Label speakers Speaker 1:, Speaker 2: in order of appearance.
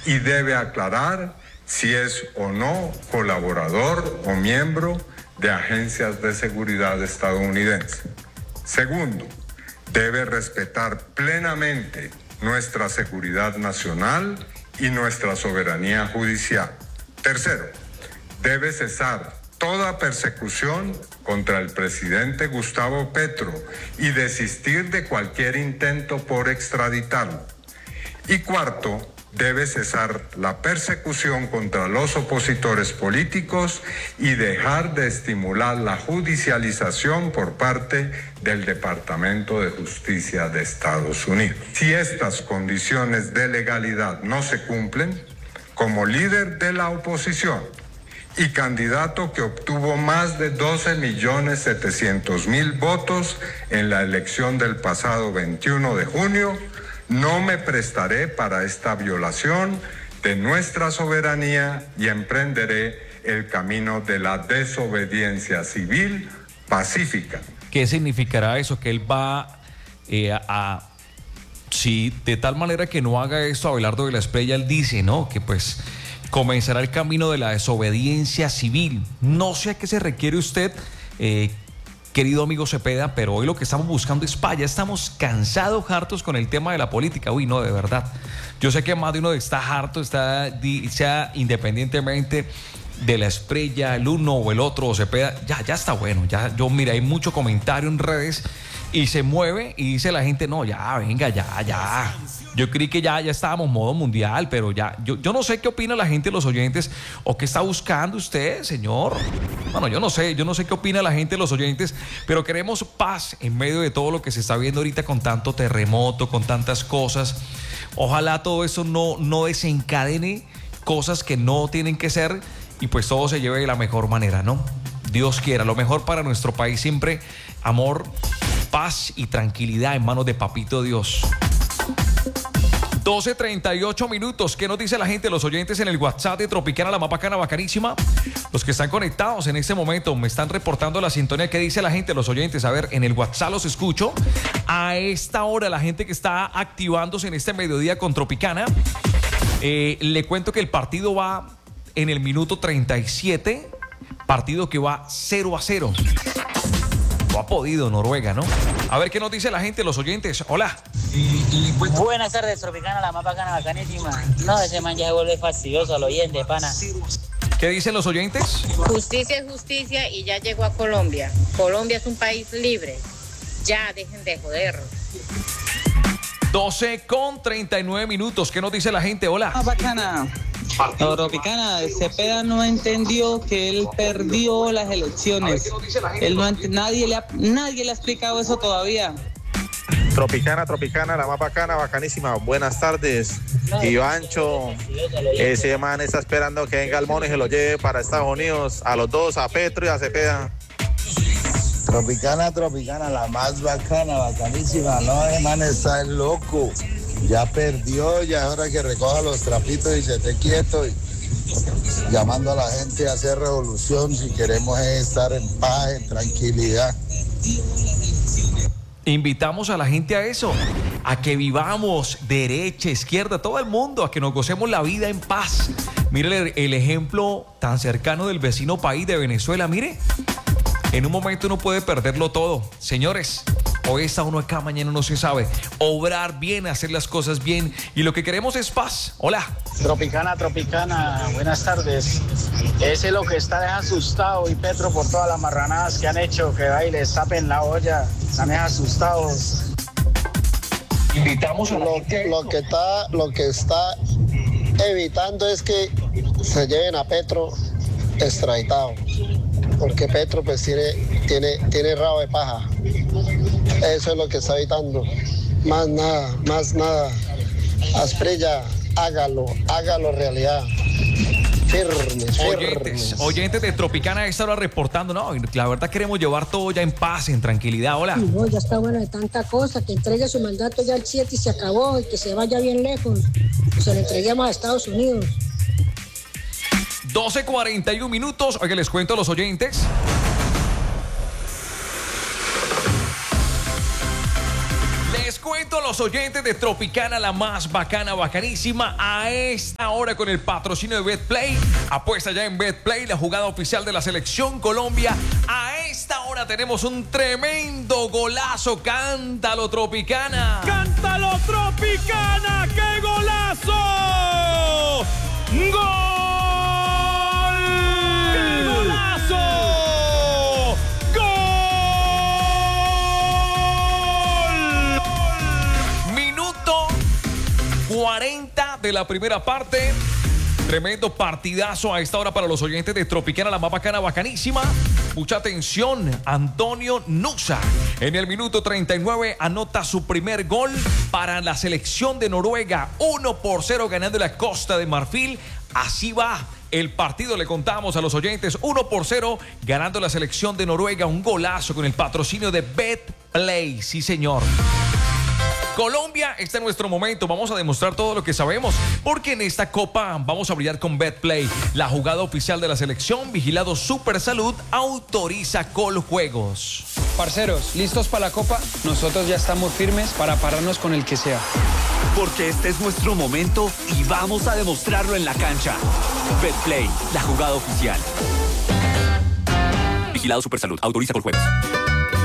Speaker 1: y debe aclarar si es o no colaborador o miembro de agencias de seguridad estadounidenses. Segundo, debe respetar plenamente nuestra seguridad nacional y nuestra soberanía judicial. Tercero, debe cesar toda persecución contra el presidente Gustavo Petro y desistir de cualquier intento por extraditarlo. Y cuarto, debe cesar la persecución contra los opositores políticos y dejar de estimular la judicialización por parte del Departamento de Justicia de Estados Unidos. Si estas condiciones de legalidad no se cumplen, como líder de la oposición y candidato que obtuvo más de 12.700.000 votos en la elección del pasado 21 de junio, no me prestaré para esta violación de nuestra soberanía y emprenderé el camino de la desobediencia civil pacífica.
Speaker 2: ¿Qué significará eso? Que él va sí, de tal manera que no haga esto, Abelardo de la Espriella, él dice, ¿no? Que pues comenzará el camino de la desobediencia civil. No sé a qué se requiere usted, querido amigo Cepeda, pero hoy lo que estamos buscando es paz. Ya estamos cansados, hartos con el tema de la política. Uy, no, de verdad. Yo sé que más de uno está harto, sea independientemente de la Espriella, el uno o el otro, o Cepeda, ya está bueno. Yo, mira, hay mucho comentario en redes y se mueve y dice la gente, no, ya, venga, ya. Yo creí que ya estábamos modo mundial, pero ya, yo no sé qué opina la gente, los oyentes, o qué está buscando usted, señor. Bueno, yo no sé qué opina la gente, los oyentes, pero queremos paz en medio de todo lo que se está viendo ahorita con tanto terremoto, con tantas cosas. Ojalá todo eso no desencadene cosas que no tienen que ser y pues todo se lleve de la mejor manera, ¿no? Dios quiera, lo mejor para nuestro país siempre, amor, paz y tranquilidad en manos de Papito Dios. 12:38 minutos. ¿Qué nos dice la gente, los oyentes en el WhatsApp de Tropicana, la más bacana, bacanísima? Los que están conectados en este momento me están reportando la sintonía. ¿Qué dice la gente, los oyentes? A ver, en el WhatsApp los escucho. A esta hora, la gente que está activándose en este mediodía con Tropicana, le cuento que el partido va en el minuto 37, partido que va 0-0. Lo ha podido Noruega, ¿no? A ver qué nos dice la gente, los oyentes. Hola.
Speaker 3: Buenas tardes, Tropicana, la más bacana, bacanísima. No, ese man ya se vuelve fastidioso al oyente, pana.
Speaker 2: ¿Qué dicen los oyentes?
Speaker 4: Justicia es justicia y ya llegó a Colombia. Colombia es un país libre. Ya, dejen de joder.
Speaker 2: 12:39 minutos. ¿Qué nos dice la gente? Hola.
Speaker 5: Bacana. Tropicana, Cepeda no entendió que él perdió las elecciones. Nadie le ha explicado eso todavía.
Speaker 6: Tropicana, la más bacana, bacanísima. Buenas tardes. Ivancho, ese man está esperando que venga el mono y se lo lleve para Estados Unidos. A los dos, a Petro y a Cepeda.
Speaker 7: Tropicana, la más bacana, bacanísima. No, ese man está loco. Ya perdió, ya es hora que recoja los trapitos y se esté quieto. Y llamando a la gente a hacer revolución si queremos estar en paz, en tranquilidad.
Speaker 2: Invitamos a la gente a eso, a que vivamos derecha, izquierda, todo el mundo, a que nos gocemos la vida en paz. Mire el ejemplo tan cercano del vecino país de Venezuela. Mire, en un momento uno puede perderlo todo. Señores, hoy está uno acá, mañana no se sabe. Obrar bien, hacer las cosas bien. Y lo que queremos es paz. Hola.
Speaker 8: Tropicana, buenas tardes. Ese es lo que está asustado y Petro por todas las marranadas que han hecho, que va y les tapen la olla. Están asustados.
Speaker 2: Invitamos a
Speaker 7: lo que está evitando es que se lleven a Petro extraditado. Porque Petro pues tiene rabo de paja. Eso es lo que está evitando. Más nada. Asprilla, hágalo realidad. Firmes.
Speaker 2: Oyentes de Tropicana esta hora reportando, no, la verdad queremos llevar todo ya en paz, en tranquilidad. Hola.
Speaker 9: No, ya está bueno de tanta cosa, que entregue su mandato ya al 7 y se acabó, y que se vaya bien lejos, que se lo entreguemos a Estados Unidos.
Speaker 2: 12:41 minutos. Oiga, les cuento a los oyentes. los oyentes de Tropicana, la más bacana, bacanísima, a esta hora con el patrocinio de BetPlay. Apuesta ya en BetPlay, la jugada oficial de la Selección Colombia. A esta hora tenemos un tremendo golazo. Cántalo, Tropicana.
Speaker 10: ¡Cántalo, Tropicana! ¡Qué golazo! ¡Gol! ¡Qué golazo! ¡Gol!
Speaker 2: Minuto 40 de la primera parte. Tremendo partidazo a esta hora para los oyentes de Tropicana, la más bacana, bacanísima. Mucha atención, Antonio Nusa. En el minuto 39 anota su primer gol para la selección de Noruega. 1-0 ganando la Costa de Marfil. Así va el partido, le contamos a los oyentes. 1-0 ganando la selección de Noruega. Un golazo con el patrocinio de BetPlay. Sí, señor. Colombia está en nuestro momento, vamos a demostrar todo lo que sabemos, porque en esta copa vamos a brillar con BetPlay, la jugada oficial de la selección. Vigilado Supersalud, autoriza Coljuegos.
Speaker 11: Parceros, ¿listos para la copa? Nosotros ya estamos firmes para pararnos con el que sea.
Speaker 12: Porque este es nuestro momento y vamos a demostrarlo en la cancha. BetPlay, la jugada oficial. Vigilado Supersalud, autoriza Coljuegos.